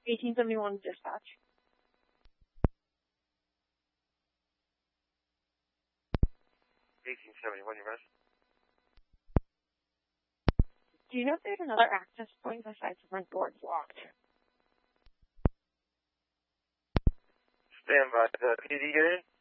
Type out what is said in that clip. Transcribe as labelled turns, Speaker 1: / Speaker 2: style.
Speaker 1: 1871 dispatch.
Speaker 2: 1871, you rest?
Speaker 1: Do you know if there's another access point besides the front door? It's locked.
Speaker 2: Stand by. Did he get in?